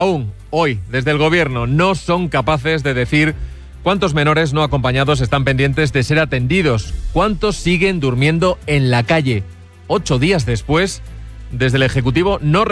Aún hoy, desde el Gobierno, no son capaces de decir cuántos menores no acompañados están pendientes de ser atendidos, cuántos siguen durmiendo en la calle. 8 días después, desde el Ejecutivo no